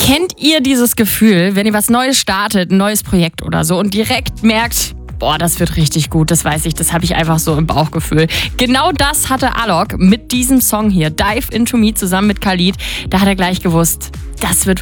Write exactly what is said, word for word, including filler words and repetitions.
Kennt ihr dieses Gefühl, wenn ihr was Neues startet, ein neues Projekt oder so und direkt merkt, boah, das wird richtig gut, das weiß ich, das habe ich einfach so im Bauchgefühl. Genau das hatte Alok mit diesem Song hier, Dive Into Me, zusammen mit Khalid. Da hat er gleich gewusst, das wird